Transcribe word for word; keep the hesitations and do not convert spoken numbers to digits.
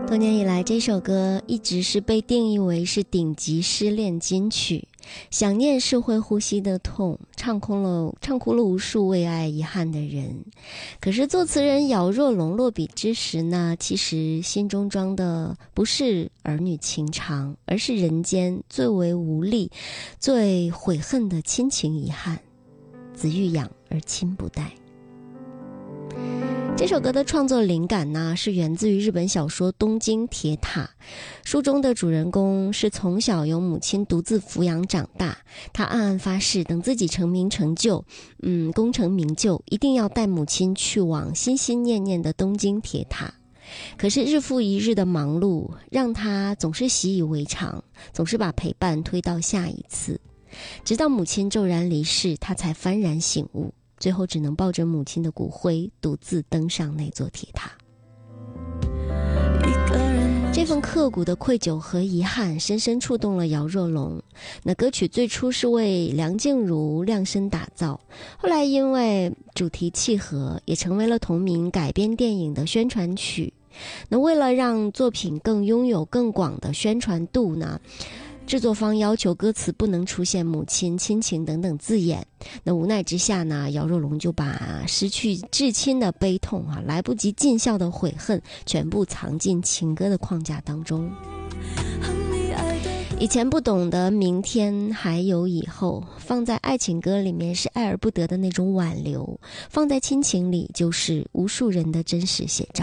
多年以来，这首歌一直是被定义为是顶级失恋金曲。想念是会呼吸的痛，唱空了唱哭了无数为爱遗憾的人。可是作词人姚若龙落笔之时呢，其实心中装的不是儿女情长，而是人间最为无力、最悔恨的亲情遗憾。子欲养而亲不待。这首歌的创作灵感呢，是源自于日本小说《东京铁塔》。书中的主人公是从小由母亲独自抚养长大，他暗暗发誓，等自己成名成就，嗯，功成名就，一定要带母亲去往心心念念的东京铁塔。可是日复一日的忙碌，让他总是习以为常，总是把陪伴推到下一次。直到母亲骤然离世，他才幡然醒悟。最后只能抱着母亲的骨灰独自登上那座铁塔。这份刻骨的愧疚和遗憾深深触动了姚若龙。那歌曲最初是为梁静茹量身打造，后来因为主题契合，也成为了同名改编电影的宣传曲。那为了让作品更拥有更广的宣传度呢，制作方要求歌词不能出现母亲、亲情等等字眼。那无奈之下呢，姚若龙就把失去至亲的悲痛啊，来不及尽孝的悔恨，全部藏进情歌的框架当中。以前不懂得明天还有以后，放在爱情歌里面是爱而不得的那种挽留，放在亲情里就是无数人的真实写照。